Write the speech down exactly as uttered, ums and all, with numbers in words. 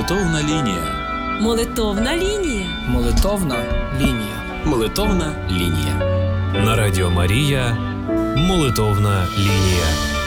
Молитовна лінія. Молитовна лінія. Молитовна лінія. Молитовна лінія. На Радіо Марія. Молитовна лінія.